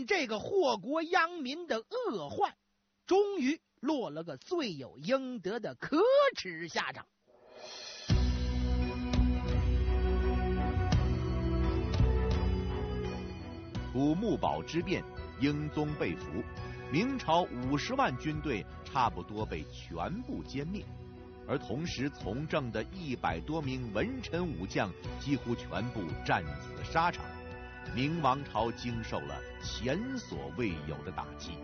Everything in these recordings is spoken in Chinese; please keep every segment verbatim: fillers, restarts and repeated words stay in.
令这个祸国殃民的恶患终于落了个罪有应得的可耻下场。 土木堡之变，英宗被俘，明朝五十万军队差不多被全部歼灭，而同时从政的一百多名文臣武将几乎全部战死沙场，明王朝经受了前所未有的打击。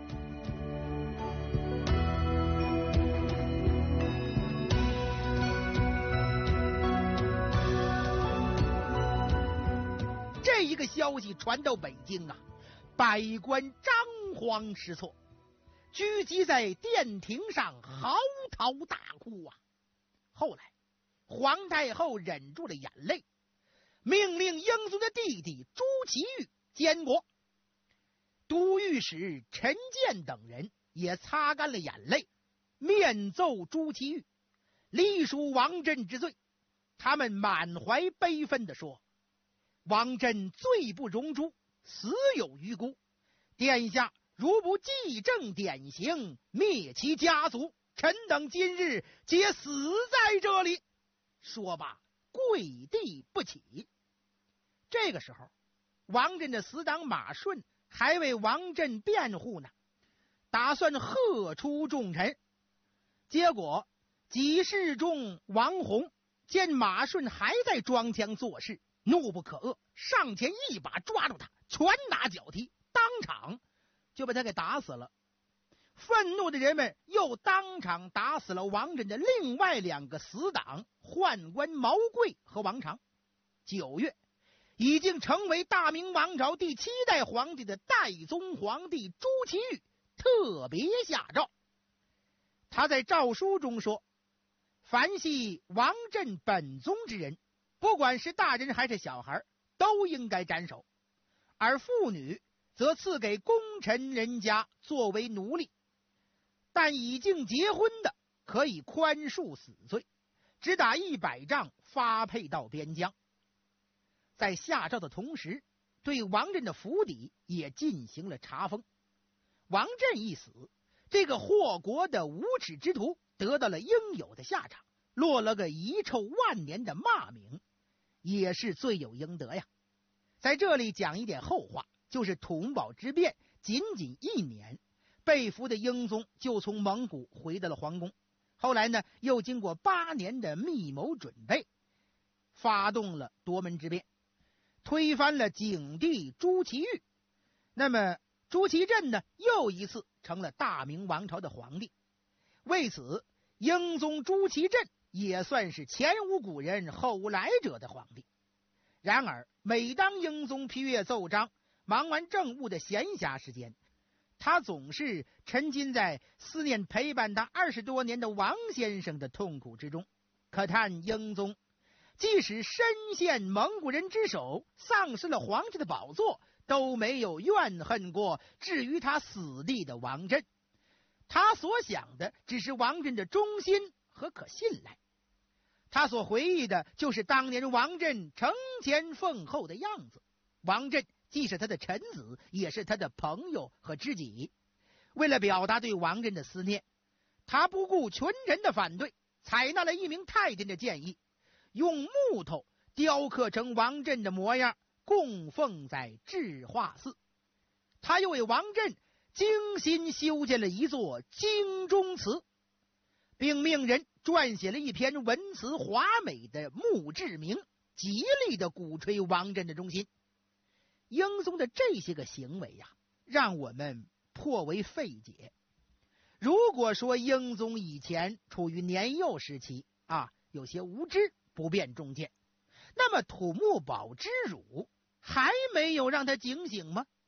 这一个消息传到北京啊，百官张皇失措，聚集在殿庭上嚎啕大哭啊。后来皇太后忍住了眼泪，命令英宗的弟弟朱祁钰监国。都御史陈建等人也擦干了眼泪，面奏朱祁钰，隶属王振之罪。他们满怀悲愤地说，王振罪不容诛，死有余辜，殿下如不继正典刑，灭其家族，臣等今日皆死在这里。说罢跪地不起。这个时候，王振的死党马顺还为王振辩护呢，打算贺出重臣。结果给事中王弘见马顺还在装腔作势，怒不可遏，上前一把抓住他，拳打脚踢，当场就把他给打死了。愤怒的人们又当场打死了王振的另外两个死党宦官毛贵和王常。九月，已经成为大明王朝第七代皇帝的代宗皇帝朱祁钰特别下诏。他在诏书中说，凡系王振本宗之人，不管是大人还是小孩，都应该斩首，而妇女则赐给功臣人家作为奴隶，但已经结婚的可以宽恕死罪，只打一百杖发配到边疆。在下诏的同时，对王振的府邸也进行了查封。王振一死，这个祸国的无耻之徒得到了应有的下场，落了个遗臭万年的骂名，也是罪有应得呀。在这里讲一点后话，就是土木堡之变仅仅一年，被俘的英宗就从蒙古回到了皇宫。后来呢，又经过八年的密谋准备，发动了夺门之变，推翻了景帝朱祁钰。那么朱祁镇呢，又一次成了大明王朝的皇帝。为此，英宗朱祁镇也算是前无古人后无来者的皇帝。然而每当英宗批阅奏章，忙完政务的闲暇时间，他总是沉浸在思念陪伴他二十多年的王先生的痛苦之中。可叹英宗即使身陷蒙古人之手，丧失了皇室的宝座，都没有怨恨过至于他死地的王振。他所想的只是王振的忠心和可信赖，他所回忆的就是当年王振承前奉后的样子。王振既是他的臣子，也是他的朋友和知己。为了表达对王振的思念，他不顾群臣的反对，采纳了一名太监的建议，用木头雕刻成王振的模样，供奉在智化寺。他又为王振精心修建了一座京中祠，并命人撰写了一篇文辞华美的墓志铭，极力的鼓吹王振的忠心。英宗的这些个行为呀、啊，让我们颇为费解。如果说英宗以前处于年幼时期啊，有些无知，不便忠谏，那么土木堡之辱还没有让他警醒吗？